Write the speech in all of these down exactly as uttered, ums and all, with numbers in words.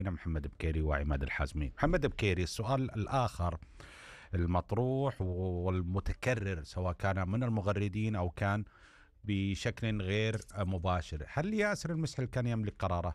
محمد بكيري وعماد الحازمي. محمد بكيري، السؤال الآخر المطروح والمتكرر سواء كان من المغردين أو كان بشكل غير مباشر، هل ياسر المسحل كان يملك قراره؟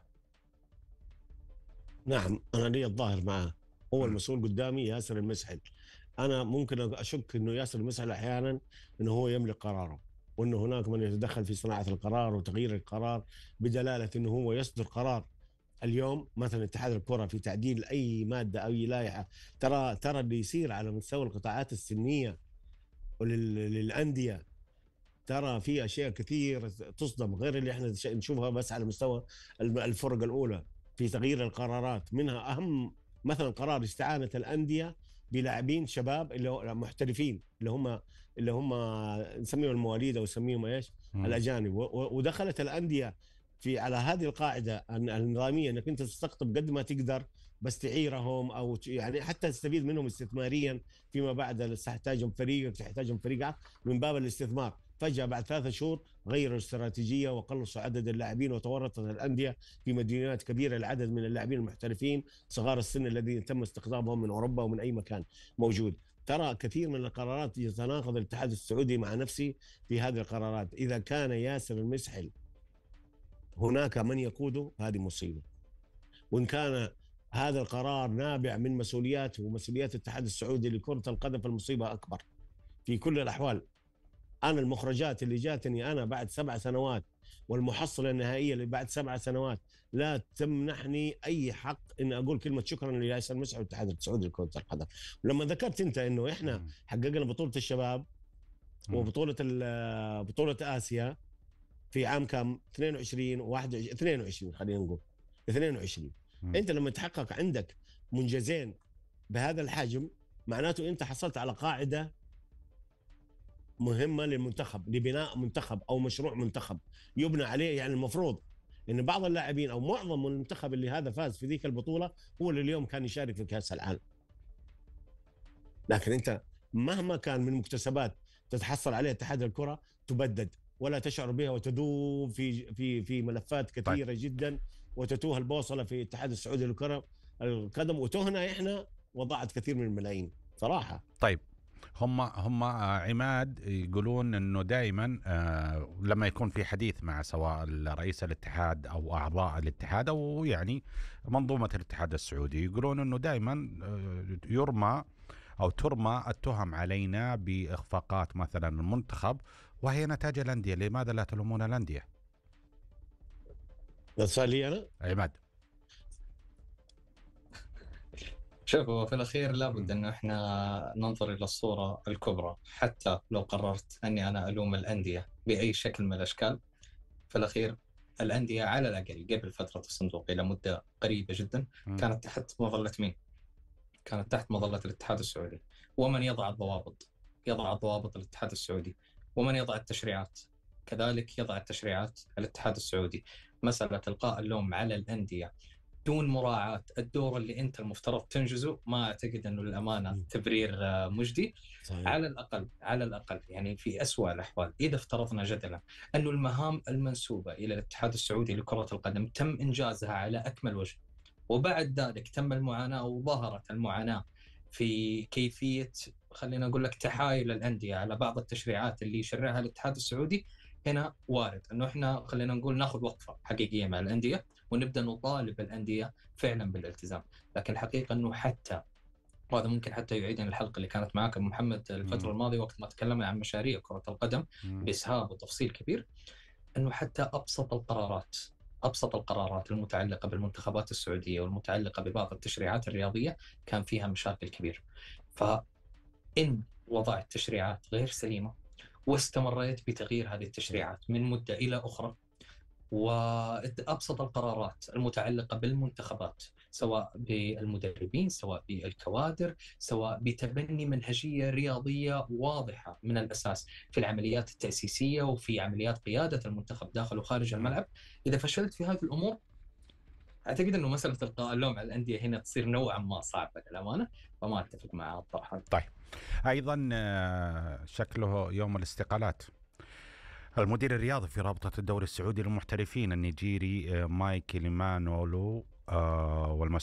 نعم، أنا لي الظاهر معه، هو المسؤول قدامي ياسر المسحل. أنا ممكن أشك أنه ياسر المسحل أحيانا أنه هو يملك قراره، وأنه هناك من يتدخل في صناعة القرار وتغيير القرار، بدلالة أنه هو يصدر قرار. اليوم مثلا اتحاد الكرة في تعديل أي مادة أو أي لائحة، ترى ترى اللي يصير على مستوى القطاعات السنية وللأندية، ترى في أشياء كثير تصدم غير اللي احنا نشوفها بس على مستوى الفرق الأولى في تغيير القرارات. منها أهم مثلا قرار استعانة الأندية بلاعبين شباب اللي هم محترفين، اللي هم اللي هم نسميهم المواليد أو نسميهم إيش، مم. الأجانب. ودخلت الأندية في على هذه القاعدة النظامية أنك أنت تستقطب قد ما تقدر، بس تعيرهم أو يعني حتى تستفيد منهم استثماريا فيما بعد. تحتاجهم فريق، تحتاجهم فريق من باب الاستثمار. فجأة بعد ثلاثة شهور غيروا الاستراتيجية وقلصوا عدد اللاعبين، وتورطت الأندية في مدينات كبيرة العدد من اللاعبين المحترفين صغار السن الذين تم استقطابهم من أوروبا ومن أي مكان موجود. ترى كثير من القرارات يتناقض الاتحاد السعودي مع نفسه في هذه القرارات. إذا كان ياسر المسحل هناك من يقوده، هذه مصيبة. وإن كان هذا القرار نابع من مسؤوليات ومسؤوليات الاتحاد السعودي لكرة القدم، فالمصيبة أكبر في كل الأحوال. أنا المخرجات اللي جاتني أنا بعد سبع سنوات والمحصلة النهائية اللي بعد سبع سنوات لا تمنحني أي حق إن أقول كلمة شكرا لياسر مسعود والاتحاد السعودي لكرة القدم. ولما ذكرت أنت إنه إحنا مم. حققنا بطولة الشباب مم. وبطولة بطولة آسيا في عام كام اثنين وعشرين واحد وعشرين اثنين وعشرين، خلينا نقول اثنين وعشرين. مم. أنت لما تحقق عندك منجزين بهذا الحجم، معناته أنت حصلت على قاعدة مهمة للمنتخب، لبناء منتخب أو مشروع منتخب يبنى عليه. يعني المفروض إن بعض اللاعبين أو معظم من المنتخب اللي هذا فاز في ذيك البطولة هو اللي اليوم كان يشارك في كأس العالم. لكن أنت مهما كان من مكتسبات تتحصل عليها اتحاد الكرة تبدد ولا تشعر بها، وتذوب في في في ملفات طيب. كثيرة جدا، وتتوه البوصلة في الاتحاد السعودي للكرة القدم، وتهنا إحنا وضعت كثير من الملايين صراحة. طيب، هم هم آه، عماد يقولون انه دائما آه، لما يكون في حديث مع سواء رئيس الاتحاد او اعضاء الاتحاد او يعني منظومه الاتحاد السعودي، يقولون انه دائما آه، يرمى او ترمى التهم علينا باخفاقات مثلا المنتخب وهي نتاج الانديه، لماذا لا تلومون الانديه؟ صار لي أنا عماد. شوفوا، في الأخير لابد أنه إحنا ننظر إلى الصورة الكبرى. حتى لو قررت أني أنا ألوم الأندية بأي شكل من الأشكال، في الأخير الأندية على الأقل قبل فترة الصندوق إلى مدة قريبة جدا م. كانت تحت مظلة مين؟ كانت تحت مظلة الاتحاد السعودي. ومن يضع الضوابط؟ يضع الضوابط الاتحاد السعودي. ومن يضع التشريعات؟ كذلك يضع التشريعات الاتحاد السعودي. مسألة إلقاء اللوم على الأندية دون مراعاة الدور اللي أنت المفترض تنجزه، ما أعتقد أنه للأمانة تبرير مجدي. صحيح. على الأقل على الأقل يعني في أسوأ الأحوال، إذا افترضنا جدلا أنه المهام المنسوبة إلى الاتحاد السعودي لكرة القدم تم إنجازها على أكمل وجه، وبعد ذلك تم المعاناة وظهرت المعاناة في كيفية، خلينا أقول لك، تحايل الأندية على بعض التشريعات اللي يشرعها الاتحاد السعودي، هنا وارد أنه إحنا خلينا نقول ناخذ وقفة حقيقية مع الأندية ونبدأ نطالب الأندية فعلا بالالتزام. لكن الحقيقة أنه حتى، وهذا ممكن حتى يعيدنا الحلقة اللي كانت معك محمد الفترة الماضية وقت ما تكلمنا عن مشاريع كرة القدم بإسهاب وتفصيل كبير، أنه حتى أبسط القرارات أبسط القرارات المتعلقة بالمنتخبات السعودية والمتعلقة ببعض التشريعات الرياضية كان فيها مشاكل كبيرة. فإن وضعت تشريعات غير سليمة واستمريت بتغيير هذه التشريعات من مدة إلى أخرى، وأبسط القرارات المتعلقة بالمنتخبات سواء بالمدربين سواء بالكوادر سواء بتبني منهجية رياضية واضحة من الأساس في العمليات التأسيسية وفي عمليات قيادة المنتخب داخل وخارج الملعب، إذا فشلت في هذه الأمور أعتقد أنه مسألة إلقاء اللوم على الأندية هنا تصير نوعا ما صعبة للأمانة، فما أتفق مع الطرح هذا. طيب، أيضا آه، شكله يوم الاستقالات. المدير الرياضي في رابطة الدوري السعودي للمحترفين النيجيري آه، مايكل مانولو آه والمسؤول